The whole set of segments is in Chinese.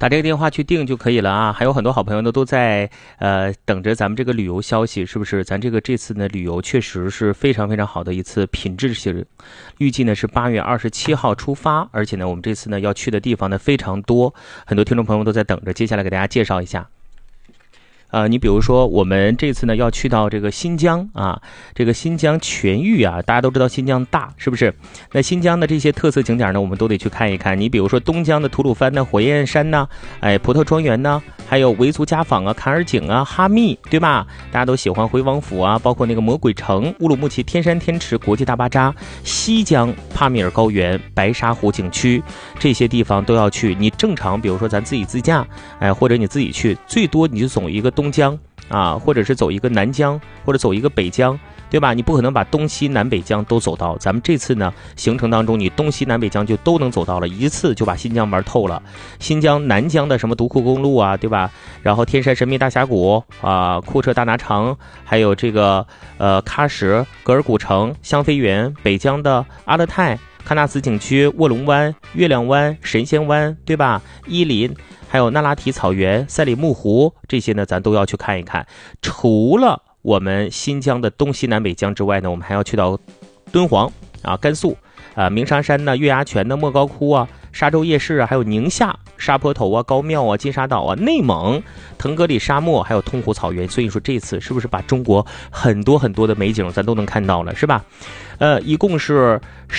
打这个电话去订就可以了啊。还有很多好朋友呢都在等着咱们这个旅游消息，是不是？咱这次呢旅游确实是非常非常好的一次品质型，预计呢是8月27号出发，而且呢我们这次呢要去的地方呢非常多，很多听众朋友都在等着，接下来给大家介绍一下。你比如说我们这次呢要去到这个新疆啊，这个新疆全域啊，大家都知道新疆大，是不是？那新疆的这些特色景点呢，我们都得去看一看。你比如说东疆的吐鲁番呢、火焰山呢、葡萄庄园呢，还有维族家访啊、坎儿井啊、哈密，对吧？大家都喜欢回王府啊，包括那个魔鬼城、乌鲁木齐天山天池国际大巴扎、西疆帕米尔高原、白沙湖景区，这些地方都要去。你正常比如说咱自己自驾，或者你自己去，最多你就走一个东疆啊，或者是走一个南疆，或者走一个北疆，对吧？你不可能把东西南北疆都走到。咱们这次呢行程当中，你东西南北疆就都能走到了，一次就把新疆玩透了。新疆南疆的什么独库公路啊，对吧？然后天山神秘大峡谷啊、库车大拿城，还有这个喀什、格尔古城、香妃园，北疆的阿勒泰、喀纳斯景区、卧龙湾、月亮湾、神仙湾，对吧？伊林，还有那拉提草原、赛里木湖，这些呢咱都要去看一看。除了我们新疆的东西南北疆之外呢，我们还要去到敦煌啊、甘肃啊、鸣沙山呢、月牙泉呢、莫高窟啊、沙洲夜市啊，还有宁夏沙坡头啊、高庙啊、金沙岛啊、内蒙腾格里沙漠，还有通湖草原。所以说这次是不是把中国很多很多的美景咱都能看到了，是吧？一共是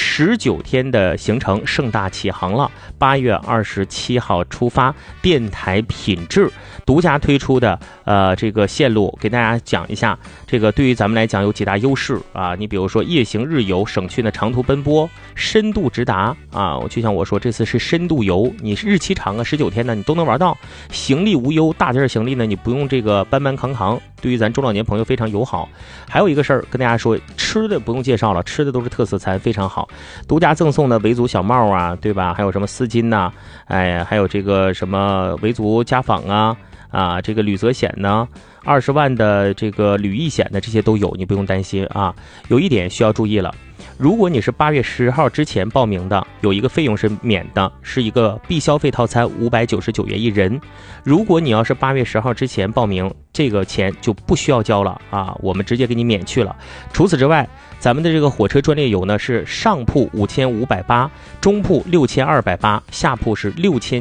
19天的行程，盛大启航了。8月27号出发，电台品质独家推出的这个线路，给大家讲一下。这个对于咱们来讲有几大优势啊，你比如说夜行日游，省去呢长途奔波，深度直达啊。就像我说，这次是深度游，你日期长啊，19天呢你都能玩到，行李无忧，大件行李呢你不用这个搬扛，对于咱中老年朋友非常友好。还有一个事儿跟大家说，吃的不用介绍了，吃的都是特色餐，非常好。独家赠送的维族小帽啊，对吧？还有什么丝巾呐、还有这个什么维族家访啊，这个旅泽险呢，20万的这个旅役险的，这些都有，你不用担心啊。有一点需要注意了，如果你是8月10号之前报名的，有一个费用是免的，是一个必消费套餐599元一人。如果你要是8月10号之前报名，这个钱就不需要交了啊，我们直接给你免去了。除此之外，咱们的这个火车专列游呢是上铺5580，中铺6280，下铺是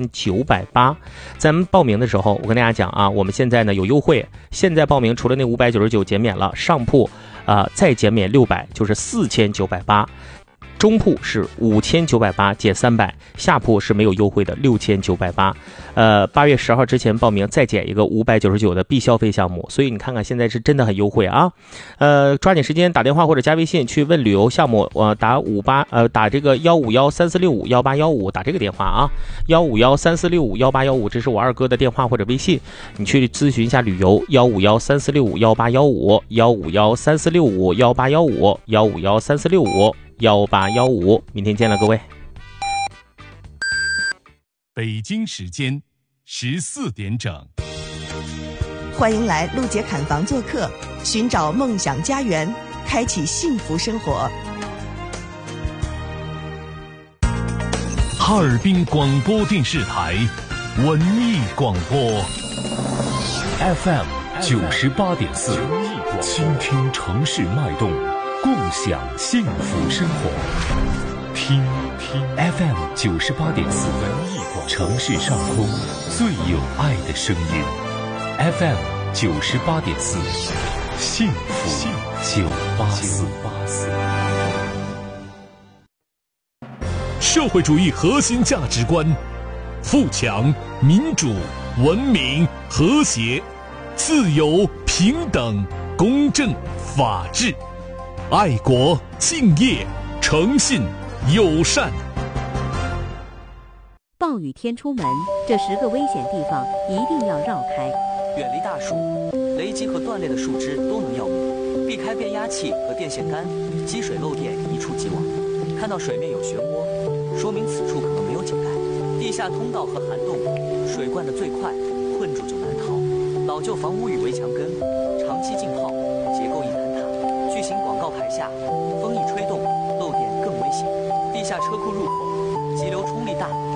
6980。咱们报名的时候，我跟大家讲啊，我们现在呢有优惠，现在报名除了那599减免了，上铺再减免600，就是4980。中铺是5980减300，下铺是没有优惠的6980。8月10号之前报名再减一个599的必消费项目，所以你看看现在是真的很优惠啊。抓紧时间打电话或者加微信去问旅游项目，打这个15134651815，打这个电话啊，15134651815，这是我二哥的电话或者微信，你去咨询一下旅游，15134651815，15134651815，15134651815，明天见了各位。 北京时间14点整， 欢迎来陆杰侃房做客，寻找梦想家园，开启幸福生活。 哈尔滨广播电视台文艺广播 FM 98.4，倾听城市脉动，共享幸福生活。听 FM 98.4，城市上空最有爱的声音。FM 98.4，幸福984。社会主义核心价值观：富强、民主、文明、和谐、自由、平等、公正、法治、爱国、敬业、诚信、友善。 暴雨天出门，这10个危险地方一定要绕开。 远离大树，雷击和断裂的树枝都能要命，避开变压器和电线杆，积水漏电一触即亡。看到水面有漩涡，说明此处可能没有井盖。地下通道和涵洞，水灌得最快，困住就难逃。老旧房屋与围墙根，长期浸泡，结构易坍塌。巨型广告牌下，风一吹动，漏电更危险。地下车库入口，急流冲力大。